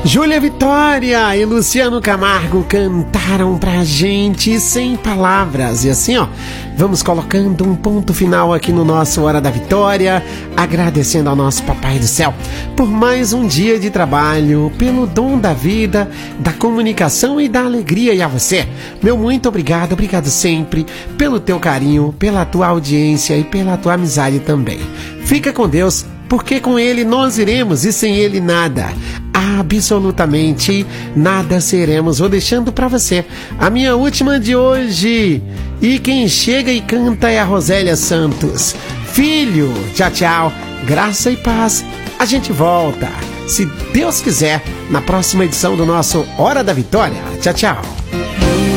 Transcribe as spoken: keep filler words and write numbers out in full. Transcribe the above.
Júlia Vitória e Luciano Camargo cantaram pra gente sem palavras. E assim, ó, vamos colocando um ponto final aqui no nosso Hora da Vitória, agradecendo ao nosso Papai do Céu por mais um dia de trabalho, pelo dom da vida, da comunicação e da alegria. E a você, meu muito obrigado, obrigado sempre pelo teu carinho, pela tua audiência e pela tua amizade também. Fica com Deus, porque com Ele nós iremos e sem Ele nada, absolutamente nada seremos. Vou deixando para você a minha última de hoje. E quem chega e canta é a Rosélia Santos. Filho, tchau, tchau, graça e paz. A gente volta, se Deus quiser, na próxima edição do nosso Hora da Vitória. Tchau, tchau.